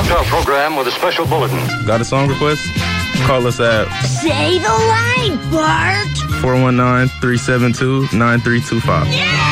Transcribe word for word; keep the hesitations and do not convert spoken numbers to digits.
to our program with a special bulletin. Got a song request? Call us at... Say the line, Bart! four one nine, three seven two, nine three two five. Yeah!